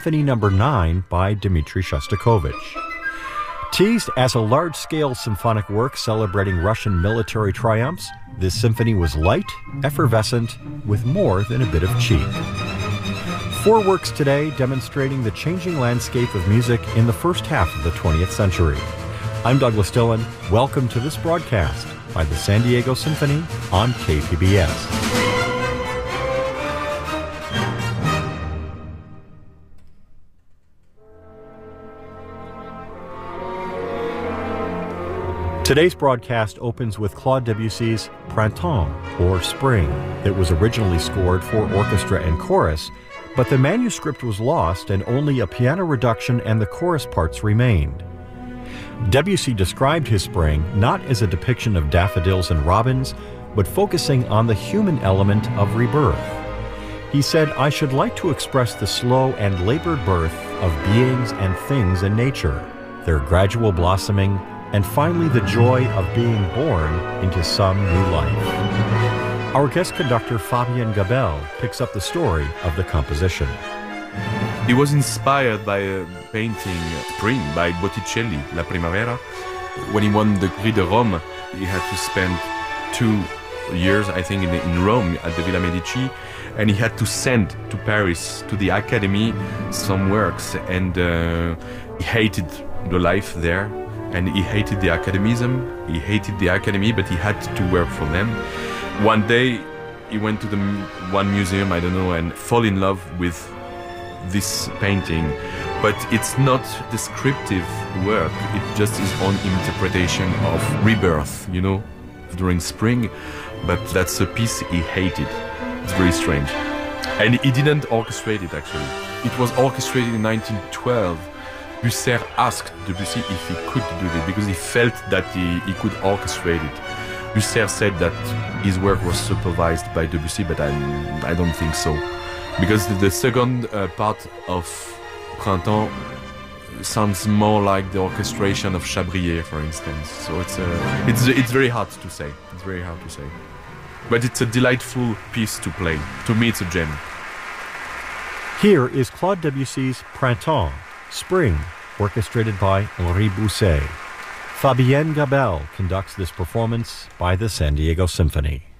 Symphony No. 9 by Dmitri Shostakovich. Teased as a large-scale symphonic work celebrating Russian military triumphs, this symphony was light, effervescent, with more than a bit of cheek. 4 works today demonstrating the changing landscape of music in the first half of the 20th century. I'm Douglas Dillon. Welcome to this broadcast by the San Diego Symphony on KPBS. Today's broadcast opens with Claude Debussy's Printemps, or Spring, that was originally scored for orchestra and chorus, but the manuscript was lost and only a piano reduction and the chorus parts remained. Debussy described his spring not as a depiction of daffodils and robins, but focusing on the human element of rebirth. He said, "I should like to express the slow and labored birth of beings and things in nature, their gradual blossoming, and finally the joy of being born into some new life." Our guest conductor Fabien Gabel picks up the story of the composition. He was inspired by a painting, Spring, by Botticelli, La Primavera. When he won the Prix de Rome, he had to spend 2 years, I think, in Rome at the Villa Medici, and he had to send to Paris, to the Academy, some works, and he hated the life there. And he hated the academism, he hated the academy, but he had to work for them. One day, he went to the one museum, I don't know, and fall in love with this painting. But it's not descriptive work, it's just his own interpretation of rebirth, you know, during spring. But that's a piece he hated. It's very strange. And he didn't orchestrate it, actually. It was orchestrated in 1912. Bucer asked Debussy if he could do this because he felt that he could orchestrate it. Bucer said that his work was supervised by Debussy, but I don't think so. Because the second part of Printemps sounds more like the orchestration of Chabrier, for instance. So it's very hard to say. It's very hard to say. But it's a delightful piece to play. To me, it's a gem. Here is Claude Debussy's Printemps, Spring, orchestrated by Henri Bousset. Fabien Gabel conducts this performance by the San Diego Symphony.